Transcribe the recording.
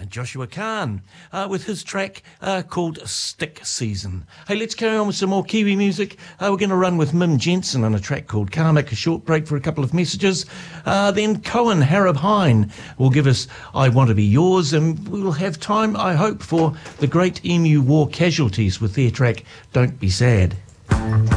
Joshua Khan with his track called Stick Season. Hey, let's carry on with some more Kiwi music. We're going to run with Mim Jensen on a track called Karmic, a short break for a couple of messages. Then Cohen Harab Hine will give us I Want to Be Yours, and we'll have time, I hope, for the Great Emu War Casualties with their track Don't Be Sad.